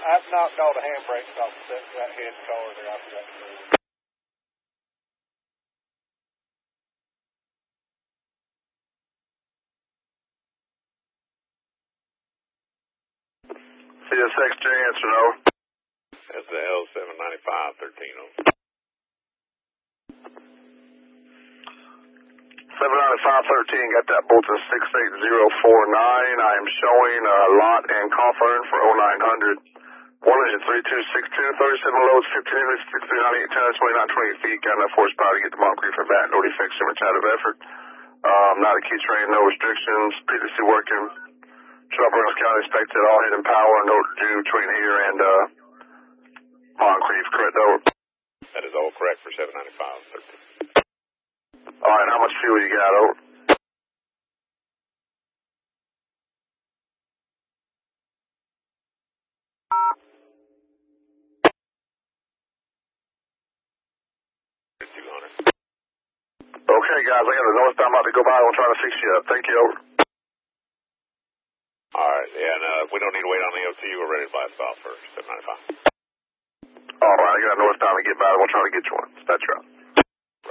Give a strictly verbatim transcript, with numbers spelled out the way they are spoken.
I've knocked all the handbrakes off that, that head car there after that cruise. C S X J, answer no. That's the L seven ninety-five thirteen oh. seven ninety-five thirteen, got that Bolton six eight zero four nine. I am showing uh, Lot and Coffern for oh nine hundred. one engine three two six two, thirty-seven loads, fifteen inches, sixty-three ninety-eight, ten, twenty-nine, twenty feet. Got enough horsepower to get to Moncrief and back. No defects, too much out of effort. Um, not a key train, no restrictions. P D C working. Shelby Reynolds County inspected, all hidden power, no due between here and uh, Moncrief, correct, over? That is all correct for seven ninety-five thirteen. All right, how much fuel you got, over? two hundred. Okay, guys, I got a north I'm about to go by. I'm trying to fix you up. Thank you, over. All right, yeah, and uh, we don't need to wait on the O T. We're ready to blast off for seven ninety-five. All right, I got a north to get by. We'll try to get you one. That's right.